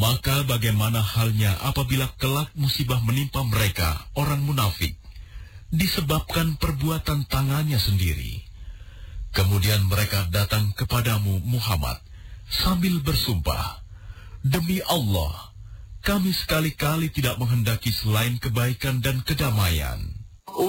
Maka bagaimana halnya apabila kelak musibah menimpa mereka, orang munafik, disebabkan perbuatan tangannya sendiri. Kemudian mereka datang kepadamu, Muhammad, sambil bersumpah, "Demi Allah, kami sekali-kali tidak menghendaki selain kebaikan dan kedamaian."